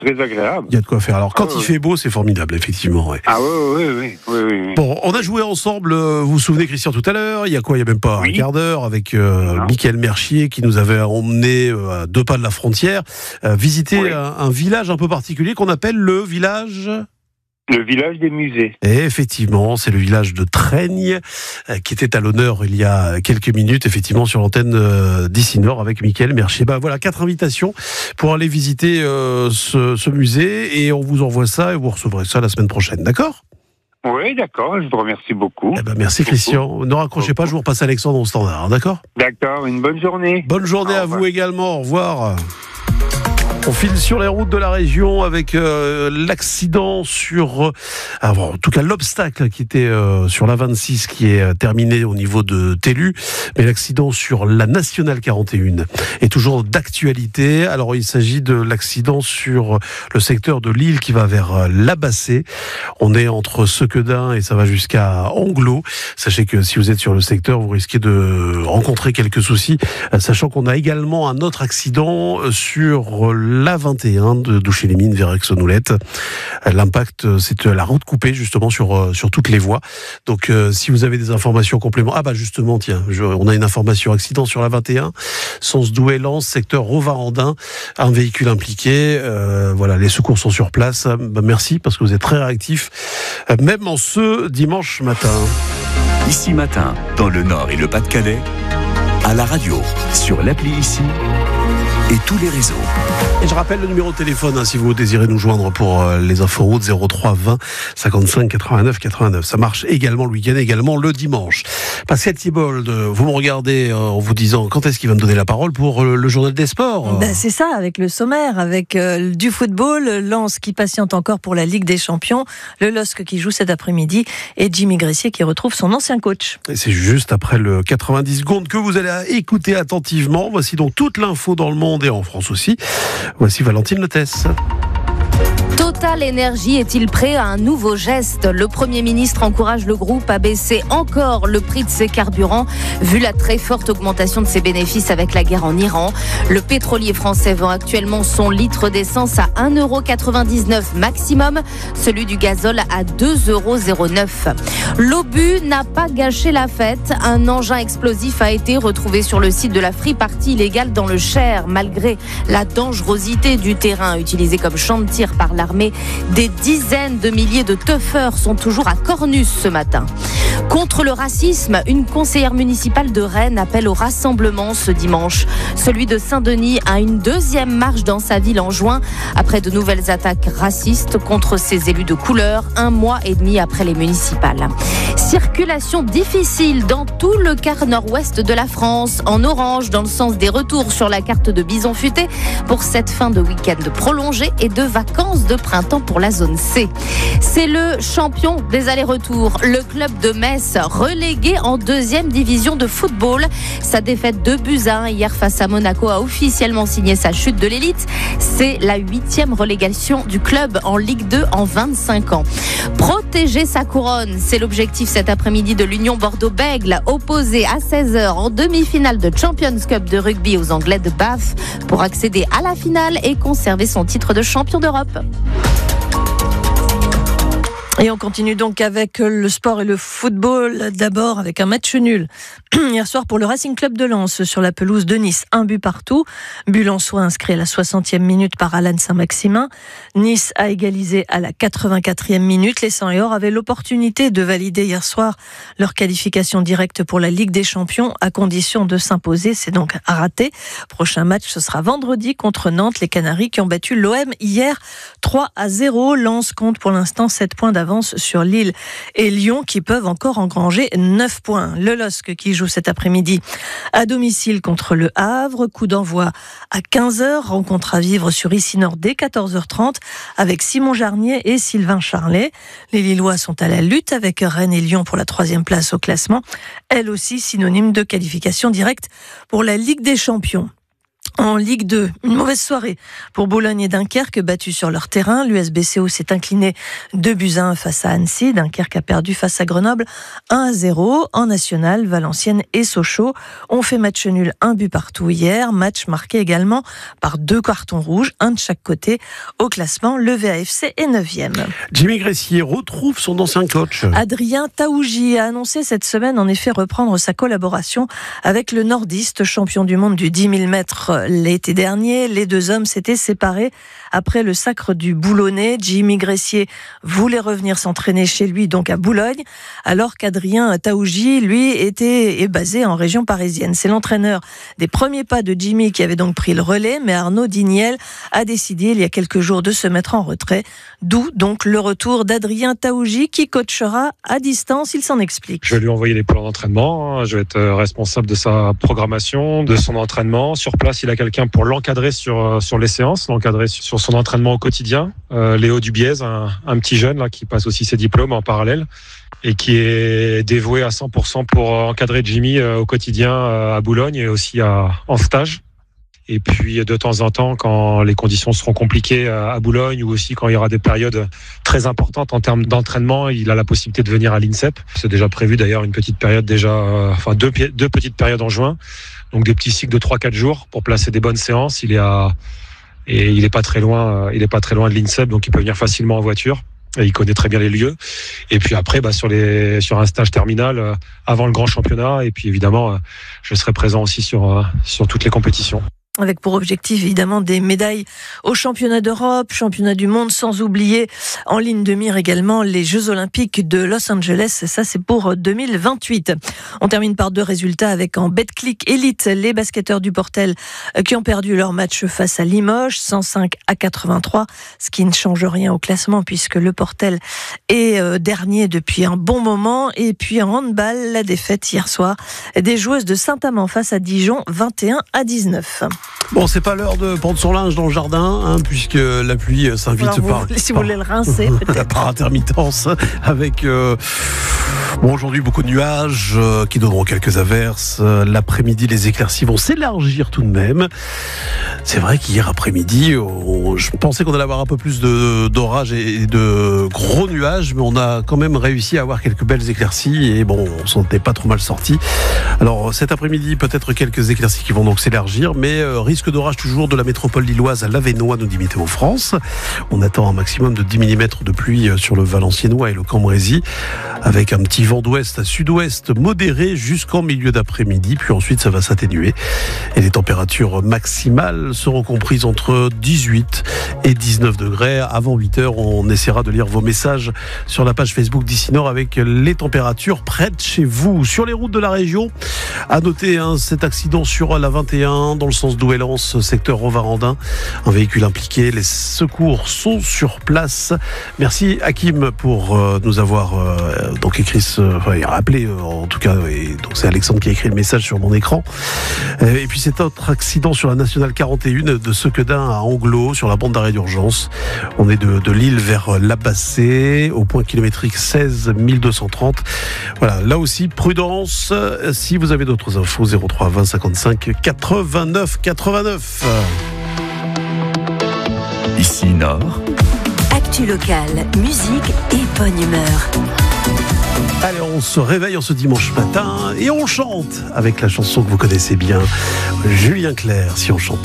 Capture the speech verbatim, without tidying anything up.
très agréable. Il y a de quoi faire. Alors, quand ah, il ouais. fait beau, c'est formidable, effectivement. Ouais. Ah oui, oui, oui, oui, oui, oui. Bon, on a joué ensemble, euh, vous vous souvenez, Christian, tout à l'heure, il y a quoi, il y a même pas oui. un quart d'heure, avec euh, Mickaël Mercier, qui nous avait emmené euh, à deux pas de la frontière, euh, visiter oui. un, un village un peu particulier qu'on appelle le village... Le village des musées. Et effectivement, c'est le village de Treigne euh, qui était à l'honneur il y a quelques minutes, effectivement, sur l'antenne euh, d'Ici Nord avec Mickaël Mercier. Bah, voilà, quatre invitations pour aller visiter euh, ce, ce musée et on vous envoie ça et vous recevrez ça la semaine prochaine, d'accord ? Oui, d'accord, je vous remercie beaucoup. Eh ben, merci beaucoup. Christian. Ne raccrochez beaucoup. pas, je vous repasse Alexandre au standard, d'accord ? D'accord, une bonne journée. Bonne journée à vous également, au revoir. On file sur les routes de la région avec euh, l'accident sur, euh, alors, en tout cas l'obstacle qui était euh, sur la vingt-six qui est euh, terminé au niveau de Tellu, mais l'accident sur la Nationale quarante et un est toujours d'actualité. Alors il s'agit de l'accident sur le secteur de Lille qui va vers euh, Labassé. On est entre Sequedin et ça va jusqu'à Anglo. Sachez que si vous êtes sur le secteur, vous risquez de rencontrer quelques soucis, euh, sachant qu'on a également un autre accident sur la vingt et un de Douchy-les-Mines vers Aix-Noulette. L'impact, c'est la route coupée justement sur, sur toutes les voies. Donc euh, si vous avez des informations complémentaires, ah bah justement tiens, je, on a une information accident sur la vingt et un, sens Douai-Lens, secteur Rovarandin, un véhicule impliqué. Euh, voilà, les secours sont sur place. Bah, merci parce que vous êtes très réactifs, euh, même en ce dimanche matin. Ici Matin, dans le Nord et le Pas-de-Calais, à la radio, sur l'appli Ici et tous les réseaux. Et je rappelle le numéro de téléphone hein, si vous désirez nous joindre pour euh, les inforoutes zéro trois vingt cinquante-cinq quatre-vingt-neuf quatre-vingt-neuf. Ça marche également le week-end, également le dimanche. Pascal Thibault, vous me regardez euh, en vous disant quand est-ce qu'il va me donner la parole pour euh, le journal des sports. Ben c'est ça, avec le sommaire, avec euh, du football, Lens qui patiente encore pour la Ligue des Champions, le L O S C qui joue cet après-midi et Jimmy Gressier qui retrouve son ancien coach. Et c'est juste après le quatre-vingt-dix secondes que vous allez écouter attentivement. Voici donc toute l'info dans le monde et en France aussi. Voici Valentine Lotès. Total Énergie est-il prêt à un nouveau geste ? Le Premier ministre encourage le groupe à baisser encore le prix de ses carburants, vu la très forte augmentation de ses bénéfices avec la guerre en Iran. Le pétrolier français vend actuellement son litre d'essence à un euro quatre-vingt-dix-neuf maximum, celui du gazole à deux euros zéro neuf. L'obus n'a pas gâché la fête. Un engin explosif a été retrouvé sur le site de la free party illégale dans le Cher, malgré la dangerosité du terrain utilisé comme champ de tir par l'armée. Des dizaines de milliers de teufeurs sont toujours à Cornus ce matin. Contre le racisme, une conseillère municipale de Rennes appelle au rassemblement ce dimanche. Celui de Saint-Denis a une deuxième marche dans sa ville en juin, après de nouvelles attaques racistes contre ses élus de couleur, un mois et demi après les municipales. Circulation difficile dans tout le quart nord-ouest de la France, en orange dans le sens des retours sur la carte de Bison Futé pour cette fin de week-end prolongée et de vacances de printemps pour la zone C. C'est le champion des allers-retours, le club de Metz, relégué en deuxième division de football. Sa défaite deux buts à un hier face à Monaco a officiellement signé sa chute de l'élite. C'est la huitième relégation du club en Ligue deux en vingt-cinq ans. Protéger sa couronne, c'est l'objectif cet après-midi de l'Union Bordeaux-Bègles, opposé à seize heures en demi-finale de Champions Cup de rugby aux Anglais de Bath, pour accéder à la finale et conserver son titre de champion d'Europe. Et on continue donc avec le sport et le football. D'abord avec un match nul hier soir pour le Racing Club de Lens sur la pelouse de Nice. Un but partout. But lensois inscrit à la soixantième minute par Alan Saint-Maximin. Nice a égalisé à la quatre-vingt-quatrième minute. Les Sang et Or avaient l'opportunité de valider hier soir leur qualification directe pour la Ligue des Champions à condition de s'imposer. C'est donc raté. Prochain match, ce sera vendredi contre Nantes. Les Canaries qui ont battu l'O M hier trois à zéro. Lens compte pour l'instant sept points d'avance sur Lille et Lyon qui peuvent encore engranger neuf points. Le L O S C qui joue cet après-midi à domicile contre le Havre. Coup d'envoi à quinze heures. Rencontre à vivre sur Ici Nord dès quatorze heures trente avec Simon Jarnier et Sylvain Charlet. Les Lillois sont à la lutte avec Rennes et Lyon pour la troisième place au classement. Elle aussi synonyme de qualification directe pour la Ligue des Champions. En Ligue deux, une mauvaise soirée pour Boulogne et Dunkerque, battus sur leur terrain. L'U S B C O s'est incliné deux buts à un face à Annecy. Dunkerque a perdu face à Grenoble un à zéro. En national, Valenciennes et Sochaux ont fait match nul, un but partout hier. Match marqué également par deux cartons rouges, un de chaque côté. Au classement, le V A F C est neuvième. Jimmy Gressier retrouve son ancien coach. Adrien Taouji a annoncé cette semaine en effet reprendre sa collaboration avec le nordiste, champion du monde du dix mille mètres l'été dernier. Les deux hommes s'étaient séparés après le sacre du Boulonnais. Jimmy Gressier voulait revenir s'entraîner chez lui, donc à Boulogne, alors qu'Adrien Taouji, lui, était est basé en région parisienne. C'est l'entraîneur des premiers pas de Jimmy qui avait donc pris le relais, mais Arnaud Digniel a décidé il y a quelques jours de se mettre en retrait. D'où donc le retour d'Adrien Taouji qui coachera à distance. Il s'en explique. Je vais lui envoyer les plans d'entraînement. Je vais être responsable de sa programmation, de son entraînement. Sur place, il a quelqu'un pour l'encadrer sur, sur les séances, l'encadrer sur son entraînement au quotidien. Euh, Léo Dubiez, un, un petit jeune là, qui passe aussi ses diplômes en parallèle et qui est dévoué à cent pour cent pour encadrer Jimmy euh, au quotidien euh, à Boulogne et aussi à, en stage. Et puis de temps en temps, quand les conditions seront compliquées à Boulogne ou aussi quand il y aura des périodes très importantes en termes d'entraînement, il a la possibilité de venir à l'INSEP. C'est déjà prévu d'ailleurs une petite période déjà, euh, enfin deux, deux petites périodes en juin. Donc des petits cycles de trois quatre jours pour placer des bonnes séances. Il est à, et il est pas très loin, il est pas très loin de l'INSEP, donc il peut venir facilement en voiture. Et il connaît très bien les lieux. Et puis après, bah, sur les, sur un stage terminal euh, avant le grand championnat. Et puis évidemment, euh, je serai présent aussi sur, euh, sur toutes les compétitions. Avec pour objectif évidemment des médailles aux championnats d'Europe, championnats du monde, sans oublier en ligne de mire également les Jeux Olympiques de Los Angeles. Ça, c'est pour deux mille vingt-huit. On termine par deux résultats avec en Betclic Elite, les basketteurs du Portel qui ont perdu leur match face à Limoges, cent cinq à quatre-vingt-trois, ce qui ne change rien au classement puisque le Portel est dernier depuis un bon moment. Et puis en handball, la défaite hier soir des joueuses de Saint-Amand face à Dijon, vingt et un à dix-neuf. Bon, c'est pas l'heure de prendre son linge dans le jardin, hein, puisque la pluie s'invite Alors, vous, par, si par, vous voulez le rincer, peut-être. par intermittence, avec euh, bon, aujourd'hui beaucoup de nuages euh, qui donneront quelques averses. Euh, l'après-midi, les éclaircies vont s'élargir tout de même. C'est vrai qu'hier après-midi, on, je pensais qu'on allait avoir un peu plus de, d'orage et de gros nuages, mais on a quand même réussi à avoir quelques belles éclaircies et bon, on s'en était pas trop mal sortis. Alors cet après-midi, peut-être quelques éclaircies qui vont donc s'élargir, mais euh, risque d'orage toujours de la métropole lilloise à l'Avesnois, nous dit Météo France. On attend un maximum de dix millimètres de pluie sur le Valenciennois et le Cambrésis, avec un petit vent d'ouest à sud-ouest modéré jusqu'en milieu d'après-midi, puis ensuite ça va s'atténuer et les températures maximales seront comprises entre dix-huit et dix-neuf degrés. Avant huit heures, on essaiera de lire vos messages sur la page Facebook d'Ici Nord avec les températures près de chez vous. Sur les routes de la région, à noter hein, cet accident sur la vingt et un dans le sens d'Ouellance, secteur Rovarandin. Un véhicule impliqué, les secours sont sur place. Merci Hakim pour euh, nous avoir euh, donc écrit, ce, enfin rappelé euh, en tout cas, et donc c'est Alexandre qui a écrit le message sur mon écran. Euh, et puis cet autre accident sur la nationale quarante et un de Sequedin à Anglo, sur la bande d'arrêt d'urgence. On est de, de Lille vers Labassé, au point kilométrique seize mille deux cent trente. Voilà, là aussi prudence. Si vous avez d'autres infos, zéro trois vingt cinquante-cinq quatre-vingt-neuf quatre-vingt-neuf. Ici Nord. Actu locale, musique et bonne humeur. Allez, on se réveille en ce dimanche matin et on chante avec la chanson que vous connaissez bien, Julien Clerc, si on chante.